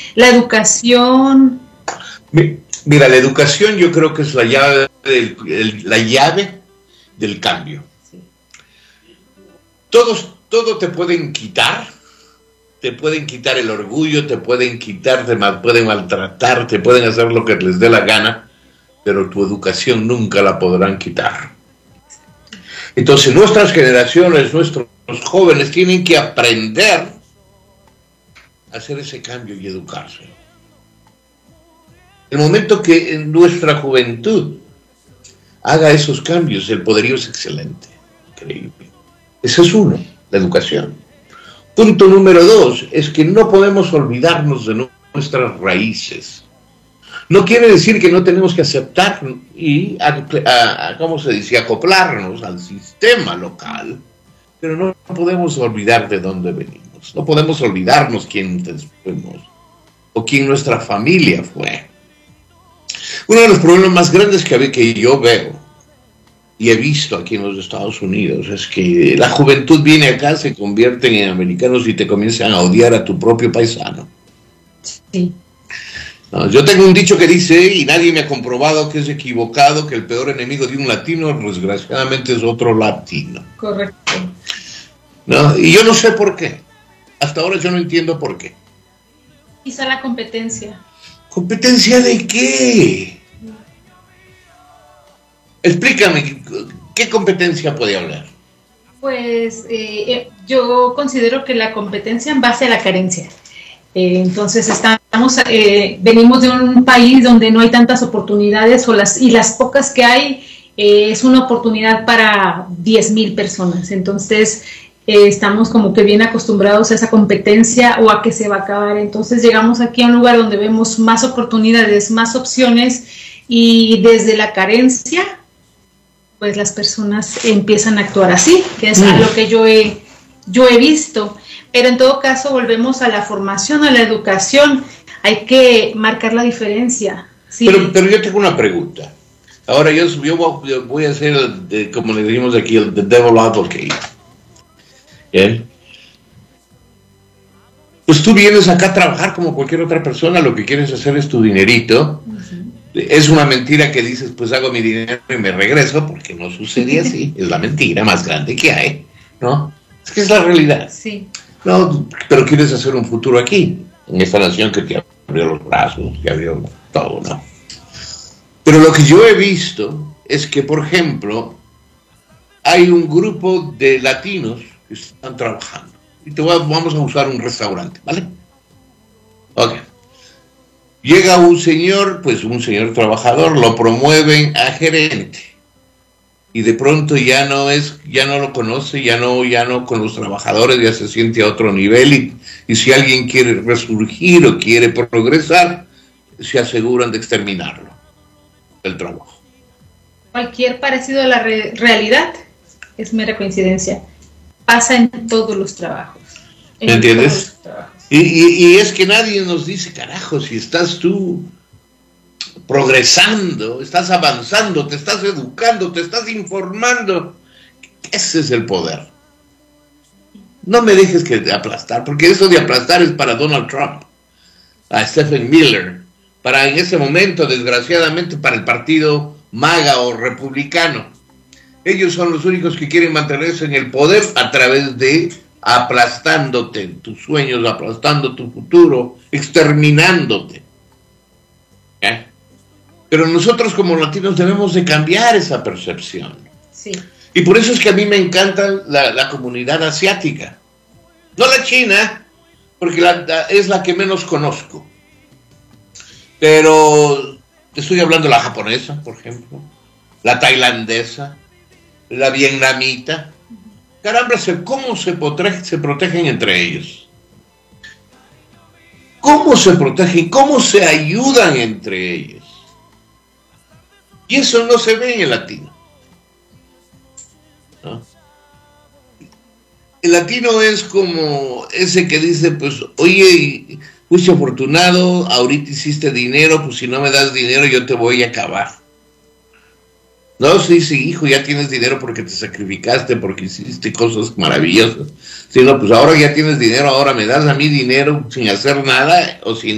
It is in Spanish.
La educación. Mira, la educación yo creo que es la llave del cambio. Sí. Todo te pueden quitar el orgullo, te pueden quitar, pueden maltratar, te pueden hacer lo que les dé la gana, pero tu educación nunca la podrán quitar. Entonces nuestras generaciones, nuestros jóvenes tienen que aprender a hacer ese cambio y educarse. El momento que en nuestra juventud haga esos cambios, el poderío es excelente, increíble. Ese es uno, la educación. Punto número 2, es que no podemos olvidarnos de nuestras raíces. No quiere decir que no tenemos que aceptar y, ¿cómo se dice?, acoplarnos al sistema local, pero no podemos olvidar de dónde venimos. No podemos olvidarnos quiénes fuimos o quién nuestra familia fue. Uno de los problemas más grandes que yo veo y he visto aquí en los Estados Unidos es que la juventud viene acá, se convierten en americanos y te comienzan a odiar a tu propio paisano. Sí. No, yo tengo un dicho que dice, y nadie me ha comprobado que es equivocado, que el peor enemigo de un latino, desgraciadamente, es otro latino. Correcto. No, y yo no sé por qué. Hasta ahora yo no entiendo por qué. Quizá la competencia. ¿Competencia de qué? Explícame, ¿qué competencia puede hablar? Pues yo considero que la competencia en base a la carencia. Entonces venimos de un país donde no hay tantas oportunidades y las pocas que hay es una oportunidad para 10,000 personas. Entonces estamos como que bien acostumbrados a esa competencia o a que se va a acabar. Entonces llegamos aquí a un lugar donde vemos más oportunidades, más opciones, y desde la carencia pues las personas empiezan a actuar así, que es lo que yo he visto. Pero en todo caso volvemos a la formación, a la educación. Hay que marcar la diferencia. ¿Sí? Pero yo tengo una pregunta. Ahora yo voy a hacer, como le decimos aquí, el the devil advocate. ¿Bien? Pues tú vienes acá a trabajar como cualquier otra persona, lo que quieres hacer es tu dinerito. Uh-huh. Es una mentira que dices, pues hago mi dinero y me regreso, porque no sucede así. Es la mentira más grande que hay, ¿no? Es que es la realidad. Sí. No, pero quieres hacer un futuro aquí, en esta nación que te abrió los brazos, te abrió todo, ¿no? Pero lo que yo he visto es que, por ejemplo, hay un grupo de latinos que están trabajando. Y vamos a usar un restaurante, ¿vale? Ok. Llega un señor trabajador, lo promueven a gerente. Y de pronto ya no lo conoce, ya no con los trabajadores, ya se siente a otro nivel, y si alguien quiere resurgir o quiere progresar, se aseguran de exterminarlo, el trabajo. Cualquier parecido a la realidad es mera coincidencia. Pasa en todos los trabajos. ¿Me entiendes? Y es que nadie nos dice, carajo, si estás tú progresando, estás avanzando, te estás educando, te estás informando. Ese es el poder. No me dejes que aplastar, porque eso de aplastar es para Donald Trump, a Stephen Miller, para en ese momento, desgraciadamente, para el partido MAGA o republicano. Ellos son los únicos que quieren mantenerse en el poder a través de aplastándote tus sueños, aplastando tu futuro, exterminándote. ¿Eh? Pero nosotros como latinos debemos de cambiar esa percepción. Sí. Y por eso es que a mí me encanta la comunidad asiática. No la china, porque es la que menos conozco. Pero estoy hablando de la japonesa, por ejemplo, la tailandesa, la vietnamita. Caramba, ¿cómo se protegen entre ellos? ¿Cómo se protegen? ¿Cómo se ayudan entre ellos? Y eso no se ve en el latino, ¿no? El latino es como ese que dice, pues, oye, fuiste afortunado, ahorita hiciste dinero, pues si no me das dinero yo te voy a acabar. No, sí, hijo, ya tienes dinero porque te sacrificaste, porque hiciste cosas maravillosas. Sí, no, pues ahora ya tienes dinero, ahora me das a mí dinero sin hacer nada, o si no,